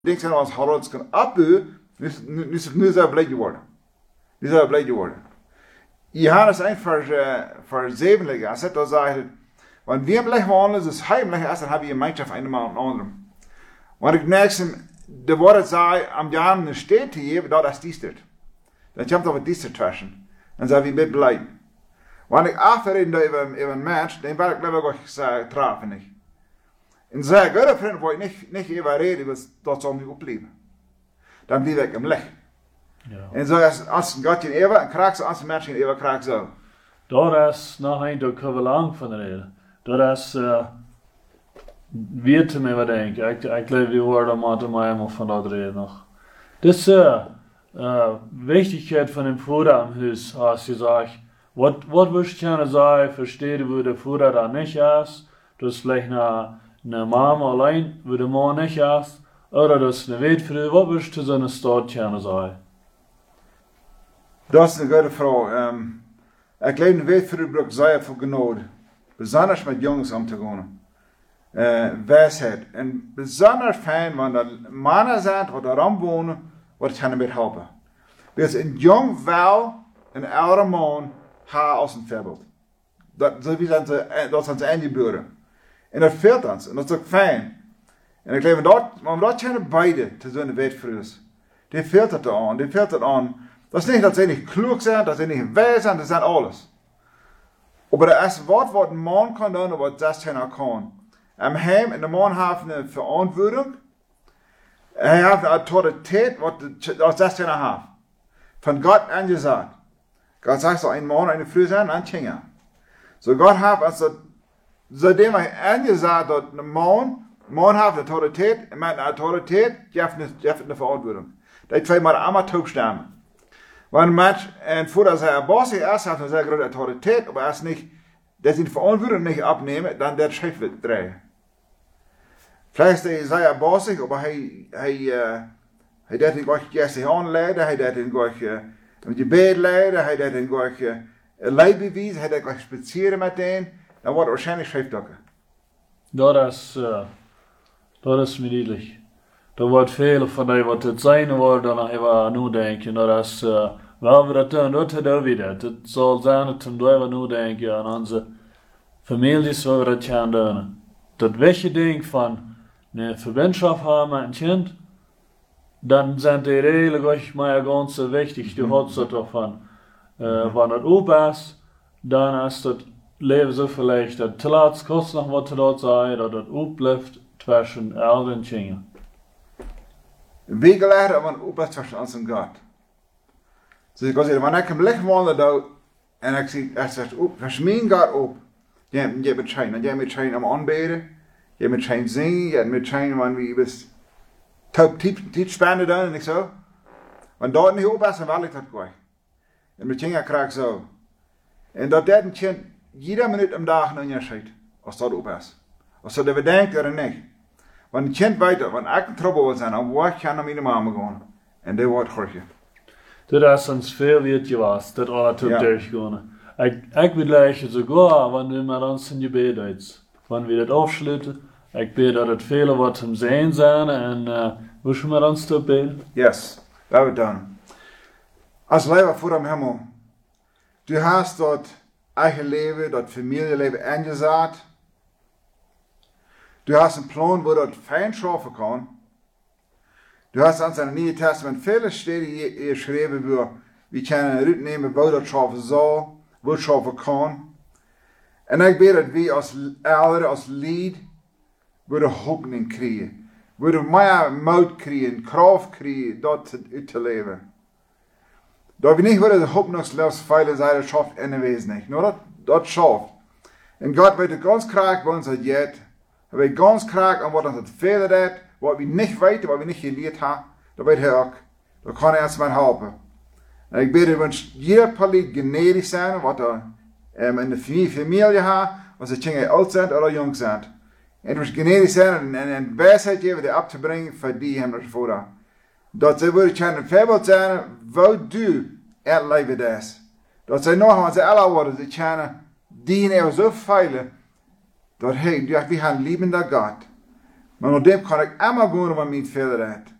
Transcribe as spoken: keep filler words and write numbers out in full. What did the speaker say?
denk aan als Harold kan opbouwen, nu is nu is het nu zo blij geworden. Nu is het blij geworden. Johannes één vers, uh, vers zeven, als het dan zegt, want wie hem legt wonen, dus hij hem legt, als dan heb je een gemeenschap eenmaal een anderen. Want ik neig hem, de woorden zei, am Jan een steed hier, dat is die stad. Dan komt er wat die stad tussen. Dan zijn we met blij. Want ik afreden over een mens, dan wil ik liever ook trafen niet. En zei, goede vriend, waar ik niet, niet over reden, was dat zal nu opleven. Dan blijf ik hem liggen. Ja. En zo als, als een Gott in eeuwen, en krijg zo, als een mens in eeuwen krijg zo. Dat is nog een, daar kunnen we lang van reden. Dat is, uh, weet me wat denk ik. Ik leef die woorden maar maar helemaal van dat reden nog. Dus, uh, uh, wichtigheid van een voeder am huis, als je zegt, wat, wat wil je kunnen zeggen, verstehen we de voeder dat niet is, dus vielleicht naar een mama alleen, wo de man niet is, oder dus een weetvrouw, wat wil je te zo'n stad kunnen zeggen? Dat is een goede vraag. Um, ik leef een weetvrouw zei voor genade. Besonders met jongens om te gaan. Uh, wijsheid. En besonders fijn, want er mannen zijn, wat er wonen, wat gaan met helpen. Dus een jong vrouw, een oude man, haar als een voorbeeld. Dat, dat, zijn ze, dat zijn ze ingeboren. En dat veelt ons. En dat is ook fijn. En ik leef dat, maar dat zijn beide te zo'n weetvrouws. Die veelt het aan, die veelt het aan. Dat is niet dat ze niet klug zijn, dat ze niet wijs zijn, dat zijn alles. Maar er is wat wat een man kan doen, wat dat zijn kan. En hem en de man heeft een verantwoording. Hij heeft een autoriteit, wat dat zijn heeft. Van God aangezet. God zegt zo, een man en een vrouw zijn en kinderen. So God heeft als dat, zodat hij aangezet dat een man, man heeft een autoriteit, en met een autoriteit, je heeft een, je heeft een verantwoording. Dat twee maar allemaal toestemmen. Want een mens, en voordat hij een boss is, heeft hij een zeer grote autoriteit, maar als niet, dat hij de verantwoording niet opnemen, dan dat schrift wird draaien. Vielleicht is hij een boss, maar hij, hij, uh, hij dat in gleich Jesse aanleiden, hij dat in gleich uh, een gebed leiden, hij dat in gleich uh, een leidbewijs, hij dat gleich spazieren met een, dan wordt het waarschijnlijk schriftdokken. Dat is, uh, dat is middellijk. Er wordt veel van die wat het zijn wordt, dan even nu denken. Dat is, uh, wel we dat doen, dat doen we dat. Het zal zijn dat we nu denken aan onze families waar we dat gaan doen. Dat wegje ding van een verbindschap hebben met een kind, dan zijn die redelijk maar ganz wichtig. Die houdt ze toch van. Uh, wanneer het open is, dan is het leven zo vielleicht dat te laat kost nog wat te dat zijn, dat het open blijft tussen elder en kinderen. Wie geleerd om een open tussen ons en God. Dus ik kan zeggen, wanneer ik hem licht wandel doe, en ik zie, hij zegt, op, als mijn God op, je, je moet schijnen, je moet schijnen om aanbeden, je moet schijnen zingen, je moet schijnen, wanneer we best tijd spenden doen en ik zo. Want dat niet op is, dan wil ik dat gewoon. En met kinderen krijg ik zo. En dat dat een kind, jeder minuut om dag een onderscheid, als dat op is. Als dat we denken er niet. Want een kind weet dat, wanneer ik in trouble wil zijn, dan word ik naar mijn mama gaan. En dat wordt gelukkig. Dat is ons veel weet je was, dat alle tot durchgaan. Ik, ik wil eigenlijk sogar, wanneer we met ons in gebed uit. Wanneer we dat afsluiten, ik bid dat het vele wat hem zijn zijn en uh, wil je met ons te beden? Yes, dat we dan. Als leven voor hem hemel. Du hast dat eigen leven, dat familieleven ingezet. Du hast een plan waar dat fijn schaffen kan. Du hast ons in het Nieuwe Testament vele steden geschreven waar we kunnen uitnemen waar dat schaffen zal, waar het schaffen kan. En ik bid dat we als ouderen, als lead, waar de hoop krijgen. Waar we meer moed krijgen, kracht krijgen, dat uit te leven. Dat we niet worden de hoop nog slechts veilig zijn, dat schafft in de wezen niet. Nou, dat, dat schafft. En God weet het ganz kraak bij ons het jet. Hij weet ganz kraak aan wat ons het verder deed, wat we niet weten, wat we niet geleerd hebben. Dat weet hij ook. Dat kan hij ons maar helpen. En ik bid dat we ons jeder paliet gnädig zijn, wat er um, in de familie hebben, wat ze kinderen oud zijn of jong zijn. En we gnädig zijn en, en, en wijsheid geven die op te brengen voor die hem ervoor. Dat ze willen kunnen voorbeeld zijn, wat du het leven is. Dat ze nog aan ze alle worden, ze kunnen die er zo veilig, dat hey, we gaan lieben dat God. Maar met dem kan ik allemaal gaan wat mijn verder uit.